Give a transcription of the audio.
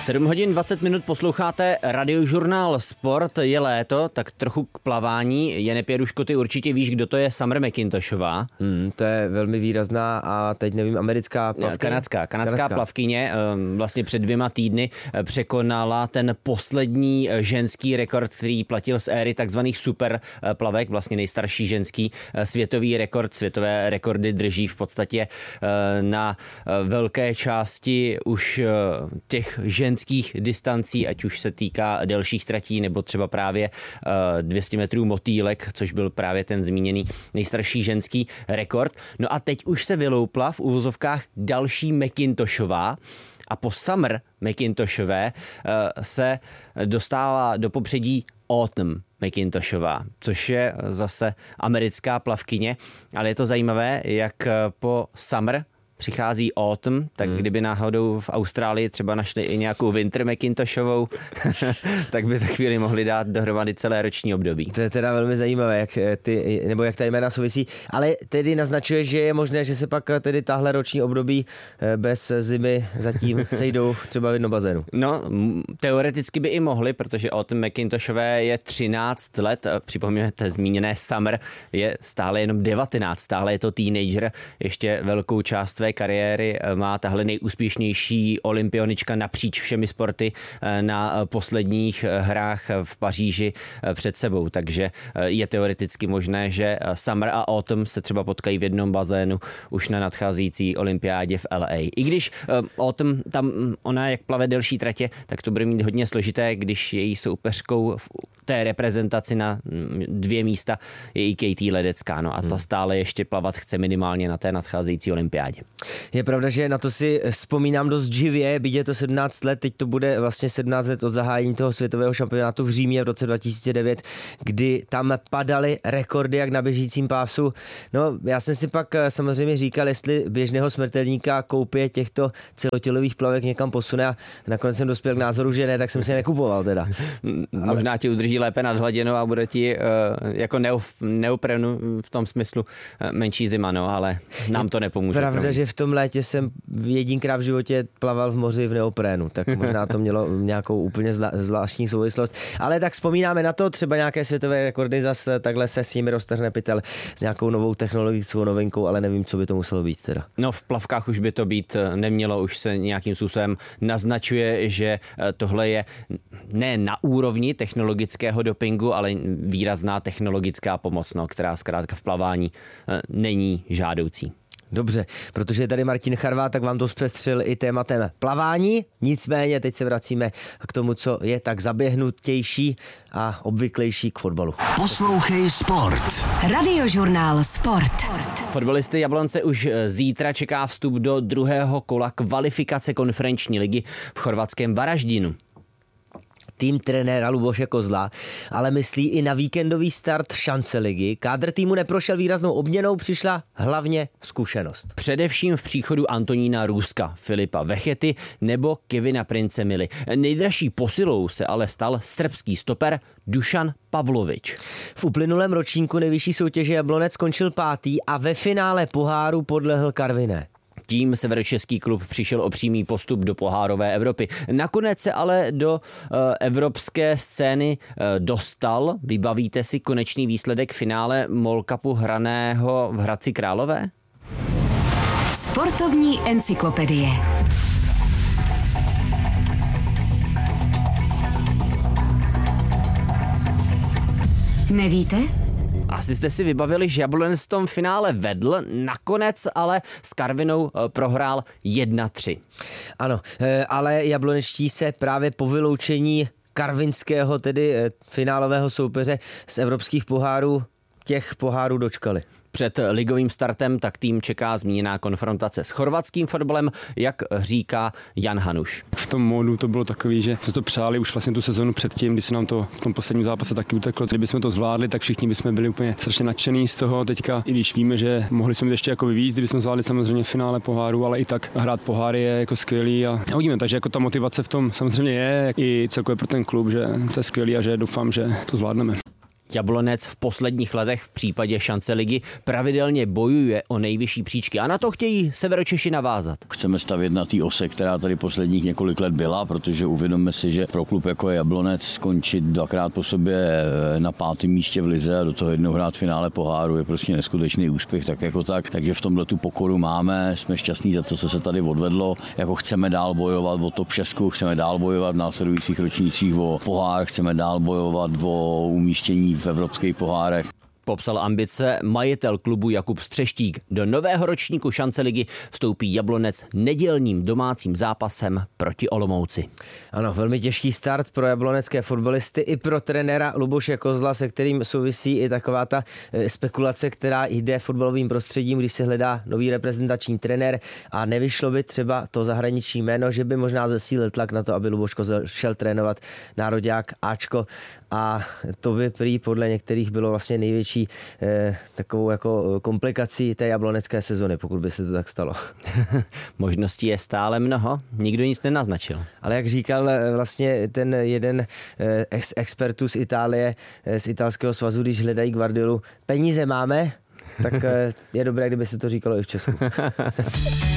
7 hodin 20 minut posloucháte Radiožurnál Sport, je léto, tak trochu k plavání. Jene Pěruško, ty určitě víš, kdo to je Summer McIntoshová. To je velmi výrazná a teď nevím, americká plavkyně. Kanadská plavkyně vlastně před 2 týdny překonala ten poslední ženský rekord, který platil z éry takzvaných super plavek, vlastně nejstarší ženský světový rekord. Světové rekordy drží v podstatě na velké části už těch ženských distancí, ať už se týká delších tratí, nebo třeba právě 200 metrů motýlek, což byl právě ten zmíněný nejstarší ženský rekord. No a teď už se vyloupla v uvozovkách další McIntoshová a po Summer McIntoshové se dostává do popředí Autumn McIntoshová, což je zase americká plavkyně, ale je to zajímavé, jak po Summer přichází Autumn, tak kdyby náhodou v Austrálii třeba našli i nějakou Winter McIntoshovou, tak by za chvíli mohli dát dohromady celé roční období. To je teda velmi zajímavé, jak ta jména souvisí, ale tedy naznačuje, že je možné, že se pak tedy tahle roční období bez zimy zatím sejdou třeba v jednom bazénu. No, teoreticky by i mohli, protože Autumn McIntoshové je 13 let, připomínáte zmíněné Summer je stále jenom 19, stále je to teenager, ještě velkou část své kariéry má tahle nejúspěšnější olympionička napříč všemi sporty na posledních hrách v Paříži před sebou, takže je teoreticky možné, že Summer a Autumn se třeba potkají v jednom bazénu už na nadcházející olympiádě v LA. I když Autumn tam ona jak plave delší tratě, tak to bude mít hodně složité, když její soupeřkou v té reprezentaci na 2 místa je i Katie Ledecká, no a ta stále ještě plavat chce minimálně na té nadcházející olympiádě. Je pravda, že na to si vzpomínám dost živě, byť je to 17 let, teď to bude vlastně 17 let od zahájení toho světového šampionátu v Římě v roce 2009, kdy tam padaly rekordy jak na běžícím pásu. No, já jsem si pak samozřejmě říkal, jestli běžného smrtelníka koupě těchto celotělových plavek někam posune a nakonec jsem dospěl k názoru, že ne, tak jsem si je nekupoval teda. Možná ti udrží lépe nad hladinou a bude ti jako neoprenu v tom smyslu menší zima, no, ale nám to nepomůže. Pravda, že v tom létě jsem jedinkrát v životě plaval v moři v neoprénu, tak možná to mělo nějakou úplně zvláštní souvislost. Ale tak vzpomínáme na to, třeba nějaké světové rekordy zase takhle se s nimi roztrhne pytel s nějakou novou technologickou novinkou, ale nevím, co by to muselo být teda. No v plavkách už by to být nemělo, už se nějakým způsobem naznačuje, že tohle je ne na úrovni technologického dopingu, ale výrazná technologická pomoc, no, která zkrátka v plavání není žádoucí. Dobře, protože je tady Martin Charvát, tak vám to zpestřil i tématem plavání, nicméně teď se vracíme k tomu, co je tak zaběhnutější a obvyklejší k fotbalu. Poslouchej Sport. Radiožurnál Sport. Fotbalisty Jablonce už zítra čeká vstup do druhého kola kvalifikace konferenční ligy v chorvatském Varaždinu. Tým trenéra Luboše Kozla, ale myslí i na víkendový start šance ligy. Kádr týmu neprošel výraznou obměnou, přišla hlavně zkušenost. Především v příchodu Antonína Růzka, Filipa Vechety nebo Kevina Prince Mily. Nejdražší posilou se ale stal srbský stoper Dušan Pavlovič. V uplynulém ročníku nejvyšší soutěže Jablonec skončil 5. a ve finále poháru podlehl Karviné. Tím severočeský klub přišel o přímý postup do pohárové Evropy. Nakonec se ale do evropské scény dostal. Vybavíte si konečný výsledek finále MOL Cupu hraného v Hradci Králové? Sportovní encyklopedie. Nevíte? Asi jste si vybavili, že Jablonec v tom finále vedl, nakonec ale s Karvinou prohrál 1-3. Ano, ale jablonečtí se právě po vyloučení karvinského, tedy finálového soupeře z evropských pohárů, těch pohárů dočkali. Před ligovým startem tak tým čeká zmíněná konfrontace s chorvatským fotbalem, jak říká Jan Hanuš. V tom módu to bylo takový, že jsme to přáli už vlastně tu sezonu předtím, když se nám to v tom posledním zápase taky uteklo. Kdybychom to zvládli, tak všichni bychom byli úplně strašně nadšení z toho. Teďka, i když víme, že mohli jsme mít ještě jako víc, kdybychom zvládli samozřejmě finále poháru, ale i tak hrát poháry je jako skvělý a uvidíme, takže jako ta motivace v tom samozřejmě je i celkově pro ten klub, že to je skvělý a že doufám, že to zvládneme. Jablonec v posledních letech v případě šance ligy pravidelně bojuje o nejvyšší příčky a na to chtějí Severočeši navázat. Chceme stavět na té ose, která tady posledních několik let byla, protože uvědomme si, že pro klub jako je Jablonec skončit dvakrát po sobě na 5. místě v lize a do toho jednou hrát finále poháru je prostě neskutečný úspěch, tak jako tak. Takže v tomhle tu pokoru máme, jsme šťastní za to, co se tady odvedlo. Jako chceme dál bojovat o top 6, chceme dál bojovat v následujících ročnících o pohár, chceme dál bojovat o umístění v evropských pohárech. Popsal ambice majitel klubu Jakub Střeštík. Do nového ročníku šance ligy vstoupí Jablonec nedělním domácím zápasem proti Olomouci. Ano, velmi těžký start pro jablonecké fotbalisty i pro trenéra Luboše Kozla, se kterým souvisí i taková ta spekulace, která jde fotbalovým prostředím, když se hledá nový reprezentační trenér a nevyšlo by třeba to zahraniční jméno, že by možná zesílil tlak na to, aby Luboš Kozel šel trénovat nároďák Ačko a to by prý podle některých bylo vlastně největší takovou jako komplikací té jablonecké sezony, pokud by se to tak stalo. Možností je stále mnoho, nikdo nic nenaznačil. Ale jak říkal vlastně ten jeden z expertů z Itálie, z italského svazu, když hledají Guardiolu, peníze máme, tak je dobré, kdyby se to říkalo i v Česku.